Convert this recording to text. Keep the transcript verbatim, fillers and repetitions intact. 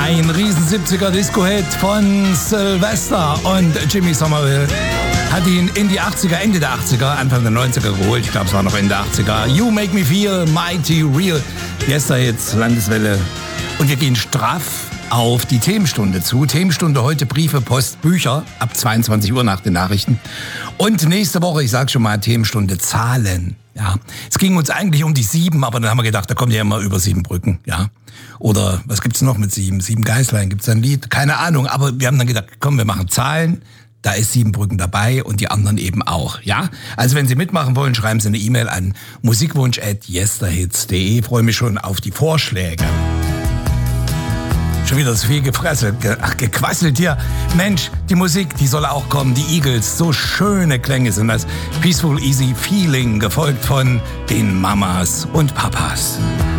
Ein riesen siebziger Disco-Hit von Sylvester und Jimmy Somerville hat ihn in die achtziger, Ende der achtziger, Anfang der neunziger geholt. Ich glaube, es war noch Ende der achtziger. You Make Me Feel Mighty Real. Jetzt jetzt Landeswelle. Und wir gehen straff auf die Themenstunde zu. Themenstunde heute Briefe, Post, Bücher ab zweiundzwanzig Uhr nach den Nachrichten. Und nächste Woche, ich sage schon mal, Themenstunde Zahlen. Ja, es ging uns eigentlich um die sieben, aber dann haben wir gedacht, da kommt ja immer über sieben Brücken, ja. Oder was gibt's noch mit sieben? Sieben Geißlein, gibt's da ein Lied? Keine Ahnung, aber wir haben dann gedacht, komm, wir machen Zahlen. Da ist Siebenbrücken dabei und die anderen eben auch, ja? Also wenn Sie mitmachen wollen, schreiben Sie eine E-Mail an musikwunsch at yesterhits punkt de. Freue mich schon auf die Vorschläge. Schon wieder so viel gefresselt, ge- ach, gequasselt hier. Mensch, die Musik, die soll auch kommen. Die Eagles, so schöne Klänge sind das. Peaceful Easy Feeling, gefolgt von den Mamas und Papas.